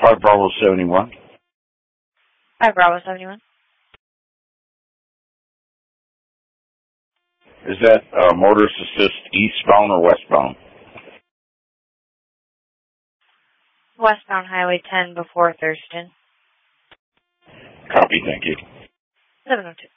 5 Bravo 71. 5 Bravo 71. Is that motorist assist eastbound or westbound? Westbound Highway 10 before Thurston. Copy, thank you. 702.